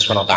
SWT.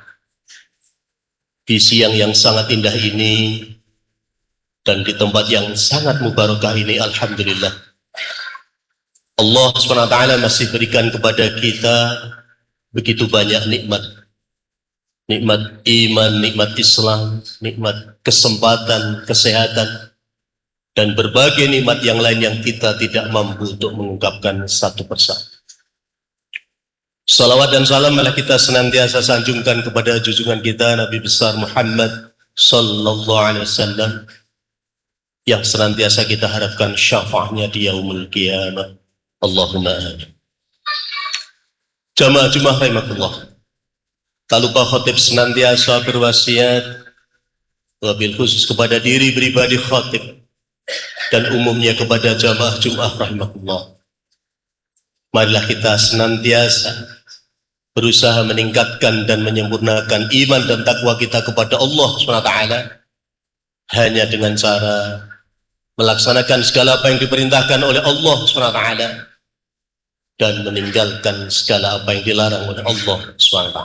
Di siang yang sangat indah ini dan di tempat yang sangat mubarakah ini, alhamdulillah, Allah SWT masih berikan kepada kita begitu banyak nikmat. Nikmat iman, nikmat Islam, nikmat kesempatan, kesehatan, dan berbagai nikmat yang lain yang kita tidak mampu untuk mengungkapkan satu persatu. Salawat dan salam adalah kita senantiasa sanjungkan kepada junjungan kita Nabi besar Muhammad sallallahu alaihi wasallam yang senantiasa kita harapkan syafaatnya di yaumul qiyamah. Allahumma amin. Jamaah Jumat rahimakumullah. Tak lupa khatib senantiasa berwasiat wabil khusus kepada diri pribadi khatib dan umumnya kepada jamaah Jumat rahimakumullah. Marilah kita senantiasa berusaha meningkatkan dan menyempurnakan iman dan takwa kita kepada Allah SWT hanya dengan cara melaksanakan segala apa yang diperintahkan oleh Allah SWT dan meninggalkan segala apa yang dilarang oleh Allah SWT.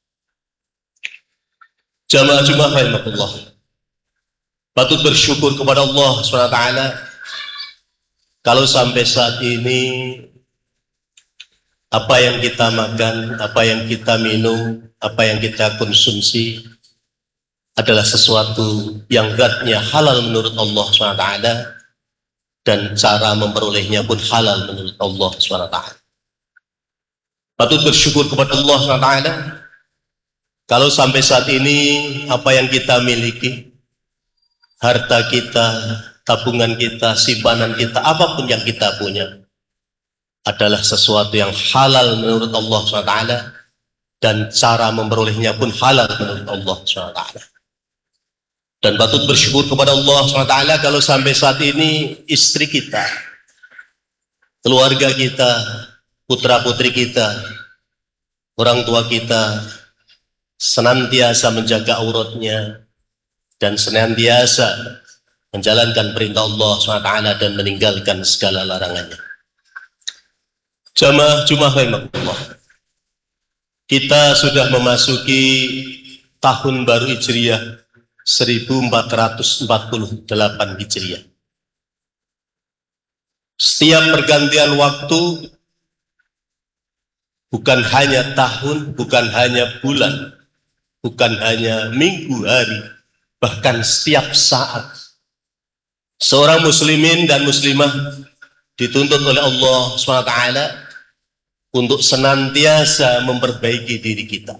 Jamaah Jumat rahimakumullah, patut bersyukur kepada Allah SWT kalau sampai saat ini apa yang kita makan, apa yang kita minum, apa yang kita konsumsi adalah sesuatu yang zatnya halal menurut Allah SWT dan cara memperolehnya pun halal menurut Allah SWT. Patut bersyukur kepada Allah SWT kalau sampai saat ini apa yang kita miliki, harta kita, tabungan kita, simpanan kita, apapun yang kita punya adalah sesuatu yang halal menurut Allah SWT dan cara memperolehnya pun halal menurut Allah SWT. Dan patut bersyukur kepada Allah SWT kalau sampai saat ini istri kita, keluarga kita, putra-putri kita, orang tua kita senantiasa menjaga auratnya dan senantiasa menjalankan perintah Allah SWT dan meninggalkan segala larangannya. Jamaah Jumat rahimakumullah, kita sudah memasuki tahun baru Hijriah 1448 Hijriah. Setiap pergantian waktu bukan hanya tahun, bukan hanya bulan, bukan hanya minggu, hari, bahkan setiap saat seorang muslimin dan muslimah dituntut oleh Allah SWT untuk senantiasa memperbaiki diri kita.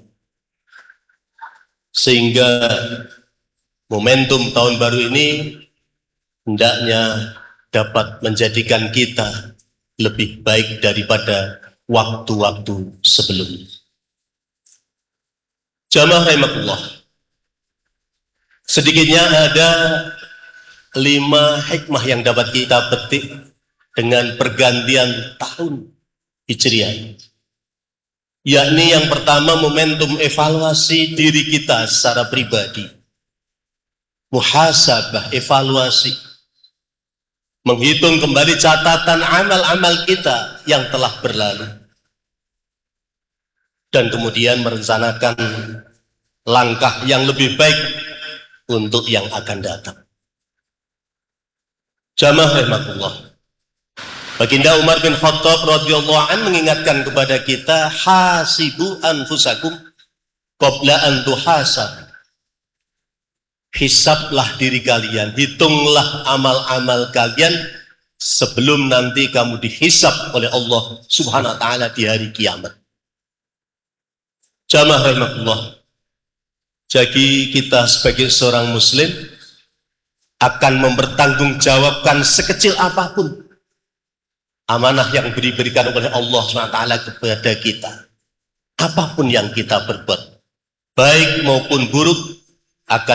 Sehingga momentum tahun baru ini hendaknya dapat menjadikan kita lebih baik daripada waktu-waktu sebelumnya. Jamaah rahimakumullah, sedikitnya ada 5 hikmah yang dapat kita petik dengan pergantian tahun Hijriah, yakni yang pertama momentum evaluasi diri kita secara pribadi, muhasabah, evaluasi, menghitung kembali catatan amal-amal kita yang telah berlalu dan kemudian merencanakan langkah yang lebih baik untuk yang akan datang. Jamaah rahimakumullah, Baginda Umar bin Khattab radhiyallahu anhu mengingatkan kepada kita, hasibu anfusakum qabla an tuhasab. Hisablah diri kalian, hitunglah amal-amal kalian sebelum nanti kamu dihisab oleh Allah Subhanahu wa taala di hari kiamat. Jamaah rahimakumullah, jadi kita sebagai seorang muslim akan mempertanggungjawabkan sekecil apapun amanah yang diberikan oleh Allah SWT kepada kita. Apapun yang kita berbuat, baik maupun buruk, akan